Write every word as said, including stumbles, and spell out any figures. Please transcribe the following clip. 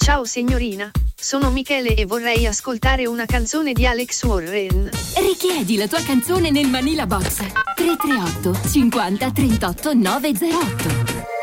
Ciao signorina, sono Michele e vorrei ascoltare una canzone di Alex Warren. Richiedi la tua canzone nel Manila Box tre tre otto cinquanta trentotto novecentotto.